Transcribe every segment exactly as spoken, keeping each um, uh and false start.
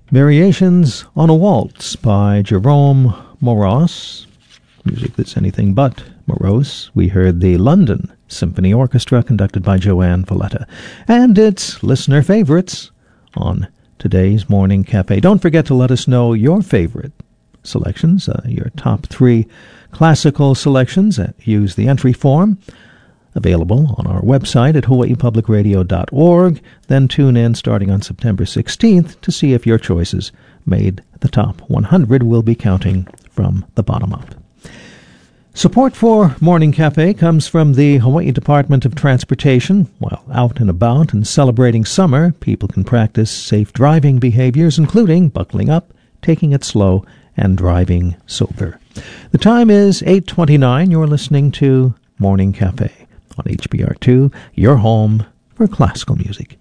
Variations on a Waltz by Jerome Moross, music that's anything but morose. We heard the London Symphony Orchestra conducted by Joanne Valletta. And it's listener favorites on today's Morning Cafe. Don't forget to let us know your favorite selections, uh, your top three classical selections. Uh, use the entry form available on our website at hawaii public radio dot org. Then tune in starting on September sixteenth to see if your choices made the top one hundred. We'll be counting from the bottom up. Support for Morning Cafe comes from the Hawaii Department of Transportation. While out and about and celebrating summer, people can practice safe driving behaviors, including buckling up, taking it slow, and driving sober. The time is eight twenty-nine. You're listening to Morning Cafe on H B R two, your home for classical music.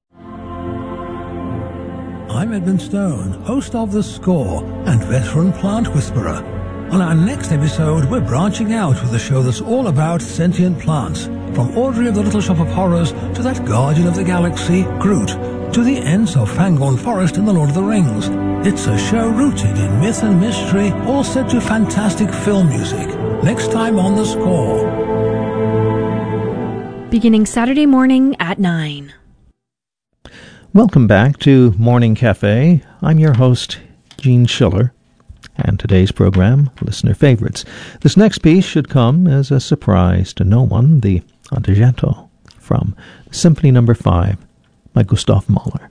I'm Edmund Stone, host of The Score and veteran plant whisperer. On our next episode, we're branching out with a show that's all about sentient plants, from Audrey of the Little Shop of Horrors to that Guardian of the Galaxy, Groot, to the Ents of Fangorn Forest in The Lord of the Rings. It's a show rooted in myth and mystery, all set to fantastic film music. Next time on The Score. Beginning Saturday morning at nine. Welcome back to Morning Cafe. I'm your host, Gene Schiller, and today's program, Listener Favorites. This next piece should come as a surprise to no one, the Adagietto from Symphony Number five by Gustav Mahler.